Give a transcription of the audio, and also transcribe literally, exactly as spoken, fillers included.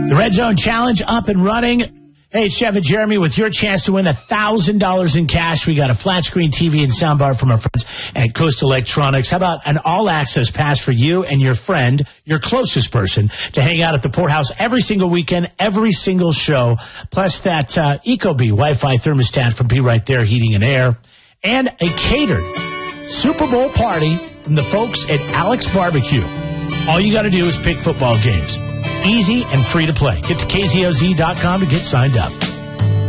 The Red Zone Challenge up and running. Hey, it's Jeff and Jeremy with your chance to win one thousand dollars in cash. We got a flat screen T V and soundbar from our friends at Coast Electronics. How about an all-access pass for you and your friend, your closest person, to hang out at the Poorhouse every single weekend, every single show, plus that uh, Ecobee Wi-Fi thermostat from Be Right There Heating and Air, and a catered Super Bowl party from the folks at Alex Barbecue. All you got to do is pick football games. Easy and free to play. Get to K Z O Z dot com to get signed up.